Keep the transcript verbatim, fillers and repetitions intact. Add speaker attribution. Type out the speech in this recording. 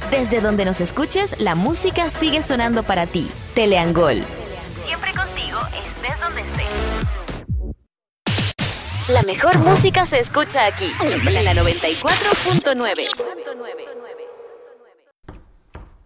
Speaker 1: Desde donde nos escuches, la música sigue sonando para ti. Teleangol. Siempre contigo, estés donde estés. La mejor música se escucha aquí, en la noventa y cuatro punto nueve.